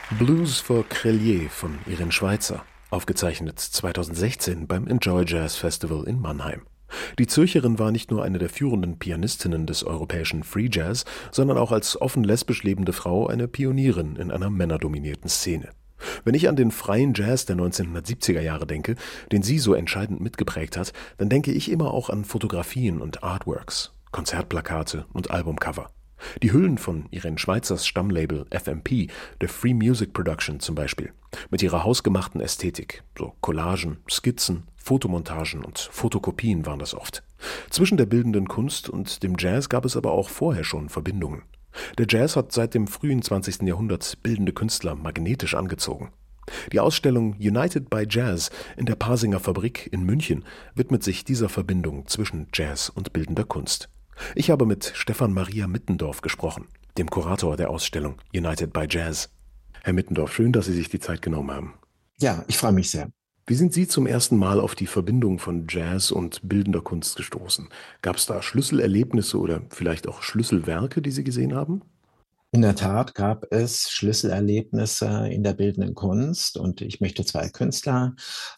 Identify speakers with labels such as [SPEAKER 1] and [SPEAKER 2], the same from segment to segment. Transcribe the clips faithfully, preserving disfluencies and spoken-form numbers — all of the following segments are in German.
[SPEAKER 1] Blues for Crelier von Irene Schweizer, aufgezeichnet zweitausendsechzehn beim Enjoy Jazz Festival in Mannheim. Die Zürcherin war nicht nur eine der führenden Pianistinnen des europäischen Free Jazz, sondern auch als offen lesbisch lebende Frau eine Pionierin in einer männerdominierten Szene. Wenn ich an den freien Jazz der neunzehnhundertsiebziger Jahre denke, den sie so entscheidend mitgeprägt hat, dann denke ich immer auch an Fotografien und Artworks, Konzertplakate und Albumcover. Die Hüllen von Irene Schweizers Stammlabel F M P, der Free Music Production zum Beispiel, mit ihrer hausgemachten Ästhetik, so Collagen, Skizzen, Fotomontagen und Fotokopien waren das oft. Zwischen der bildenden Kunst und dem Jazz gab es aber auch vorher schon Verbindungen. Der Jazz hat seit dem frühen zwanzigsten Jahrhundert bildende Künstler magnetisch angezogen. Die Ausstellung United by Jazz in der Pasinger Fabrik in München widmet sich dieser Verbindung zwischen Jazz und bildender Kunst. Ich habe mit Stefan Maria Mittendorf gesprochen, dem Kurator der Ausstellung United by Jazz. Herr Mittendorf, schön, dass Sie sich die Zeit genommen haben.
[SPEAKER 2] Ja, ich freue mich sehr.
[SPEAKER 1] Wie sind Sie zum ersten Mal auf die Verbindung von Jazz und bildender Kunst gestoßen? Gab es da Schlüsselerlebnisse oder vielleicht auch Schlüsselwerke, die Sie gesehen haben?
[SPEAKER 2] In der Tat gab es Schlüsselerlebnisse in der bildenden Kunst und ich möchte zwei Künstler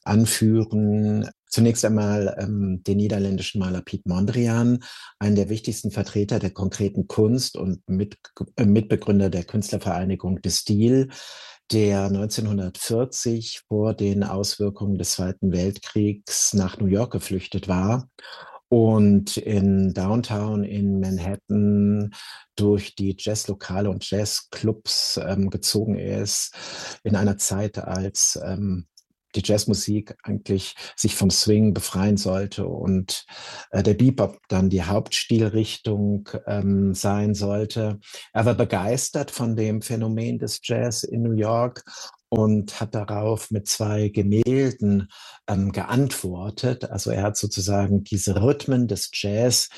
[SPEAKER 2] anführen. Zunächst einmal ähm, den niederländischen Maler Piet Mondrian, einen der wichtigsten Vertreter der konkreten Kunst und mit, äh, Mitbegründer der Künstlervereinigung De Stijl, der neunzehnhundertvierzig vor den Auswirkungen des Zweiten Weltkriegs nach New York geflüchtet war und in Downtown in Manhattan durch die Jazzlokale und Jazzclubs ähm, gezogen ist, in einer Zeit, als ähm, die Jazzmusik eigentlich sich vom Swing befreien sollte und äh, der Bebop dann die Hauptstilrichtung ähm, sein sollte. Er war begeistert von dem Phänomen des Jazz in New York und hat darauf mit zwei Gemälden ähm, geantwortet. Also er hat sozusagen diese Rhythmen des Jazz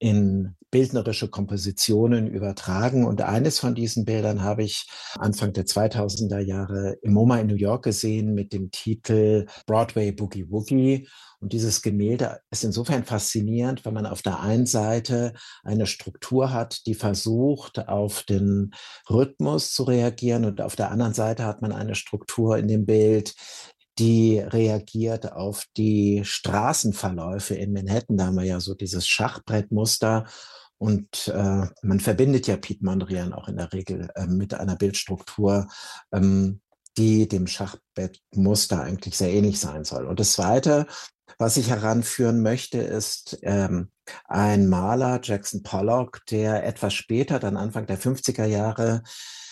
[SPEAKER 2] in bildnerische Kompositionen übertragen. Und eines von diesen Bildern habe ich Anfang der zweitausender Jahre im MoMA in New York gesehen mit dem Titel Broadway Boogie Woogie. Und dieses Gemälde ist insofern faszinierend, weil man auf der einen Seite eine Struktur hat, die versucht, auf den Rhythmus zu reagieren. Und auf der anderen Seite hat man eine Struktur in dem Bild, die reagiert auf die Straßenverläufe in Manhattan. Da haben wir ja so dieses Schachbrettmuster. Und äh, man verbindet ja Piet Mondrian auch in der Regel äh, mit einer Bildstruktur, ähm, die dem Schachbrettmuster eigentlich sehr ähnlich sein soll. Und das Zweite, was ich heranführen möchte, ist ähm, ein Maler, Jackson Pollock, der etwas später, dann Anfang der fünfziger Jahre,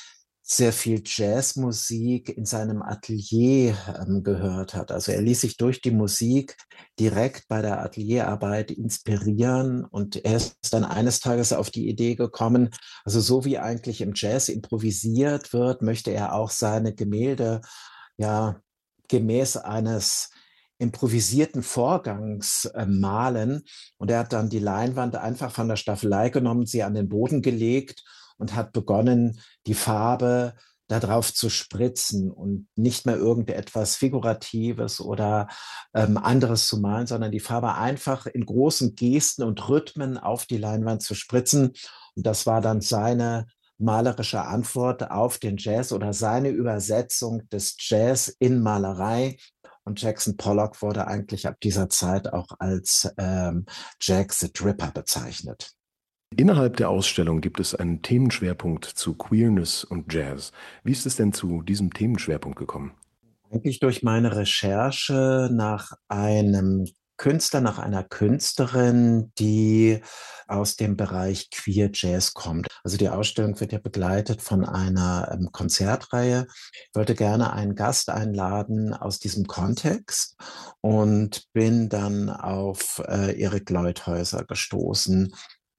[SPEAKER 2] sehr viel Jazzmusik in seinem Atelier ähm, gehört hat. Also er ließ sich durch die Musik direkt bei der Atelierarbeit inspirieren und er ist dann eines Tages auf die Idee gekommen, also so wie eigentlich im Jazz improvisiert wird, möchte er auch seine Gemälde ja gemäß eines improvisierten Vorgangs äh, malen. Und er hat dann die Leinwand einfach von der Staffelei genommen, sie an den Boden gelegt und hat begonnen, die Farbe darauf zu spritzen und nicht mehr irgendetwas Figuratives oder ähm, anderes zu malen, sondern die Farbe einfach in großen Gesten und Rhythmen auf die Leinwand zu spritzen. Und das war dann seine malerische Antwort auf den Jazz oder seine Übersetzung des Jazz in Malerei. Und Jackson Pollock wurde eigentlich ab dieser Zeit auch als ähm, Jack the Dripper bezeichnet.
[SPEAKER 1] Innerhalb der Ausstellung gibt es einen Themenschwerpunkt zu Queerness und Jazz. Wie ist es denn zu diesem Themenschwerpunkt gekommen?
[SPEAKER 2] Eigentlich durch meine Recherche nach einem Künstler, nach einer Künstlerin, die aus dem Bereich Queer Jazz kommt. Also die Ausstellung wird ja begleitet von einer ähm, Konzertreihe. Ich wollte gerne einen Gast einladen aus diesem Kontext und bin dann auf äh, Erik Leuthäuser gestoßen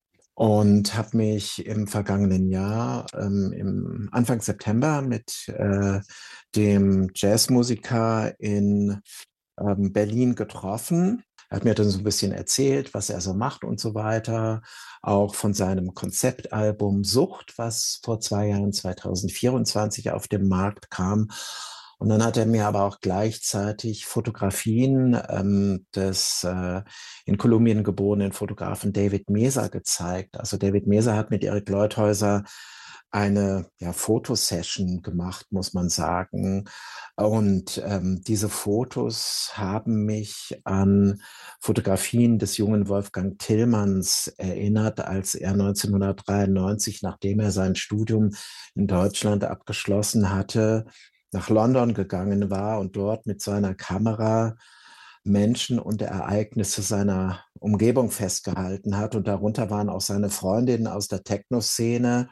[SPEAKER 2] und habe mich im vergangenen Jahr, ähm, im Anfang September, mit äh, dem Jazzmusiker in ähm, Berlin getroffen. Er hat mir dann so ein bisschen erzählt, was er so macht und so weiter, auch von seinem Konzeptalbum Sucht, was vor zwei Jahren, zwanzig vierundzwanzig, auf den Markt kam. Und dann hat er mir aber auch gleichzeitig Fotografien ähm, des äh, in Kolumbien geborenen Fotografen David Meza gezeigt. Also David Meza hat mit Erik Leuthäuser eine ja, Fotosession gemacht, muss man sagen. Und ähm, diese Fotos haben mich an Fotografien des jungen Wolfgang Tillmanns erinnert, als er neunzehnhundertdreiundneunzig, nachdem er sein Studium in Deutschland abgeschlossen hatte, nach London gegangen war und dort mit seiner Kamera Menschen und Ereignisse seiner Umgebung festgehalten hat. Und darunter waren auch seine Freundinnen aus der Techno-Szene.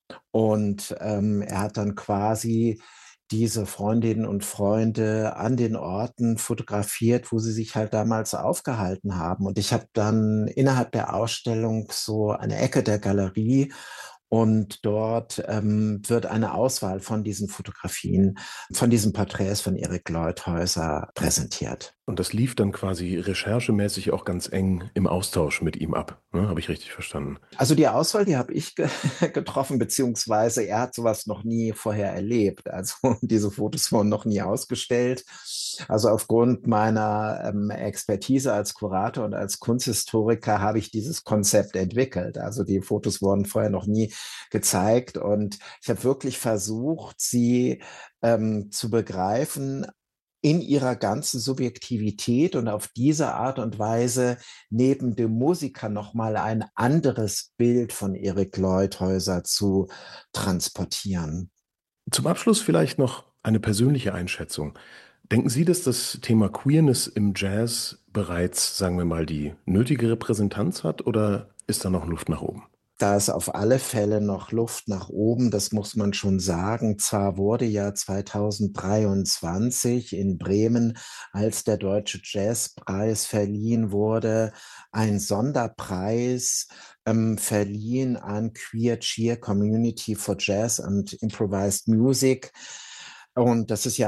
[SPEAKER 2] Und ähm, er hat dann quasi diese Freundinnen und Freunde an den Orten fotografiert, wo sie sich halt damals aufgehalten haben. Und ich habe dann innerhalb der Ausstellung so eine Ecke der Galerie und dort ähm, wird eine Auswahl von diesen Fotografien, von diesen Porträts von Erik Leuthäuser präsentiert.
[SPEAKER 1] Und das lief dann quasi recherchemäßig auch ganz eng im Austausch mit ihm ab, ne? Habe ich richtig verstanden?
[SPEAKER 2] Also die Auswahl, die habe ich ge getroffen, beziehungsweise er hat sowas noch nie vorher erlebt. Also diese Fotos wurden noch nie ausgestellt. Also aufgrund meiner ähm, Expertise als Kurator und als Kunsthistoriker habe ich dieses Konzept entwickelt. Also die Fotos wurden vorher noch nie gezeigt und ich habe wirklich versucht, sie ähm, zu begreifen in ihrer ganzen Subjektivität und auf diese Art und Weise neben dem Musiker nochmal ein anderes Bild von Erik Leuthäuser zu transportieren.
[SPEAKER 1] Zum Abschluss vielleicht noch eine persönliche Einschätzung. Denken Sie, dass das Thema Queerness im Jazz bereits, sagen wir mal, die nötige Repräsentanz hat oder ist da noch Luft nach oben?
[SPEAKER 2] Da ist auf alle Fälle noch Luft nach oben, das muss man schon sagen. Zwar wurde ja zweitausenddreiundzwanzig in Bremen, als der Deutsche Jazzpreis verliehen wurde, ein Sonderpreis ähm, verliehen an Queer Cheer Community for Jazz and Improvised Music. Und das ist ja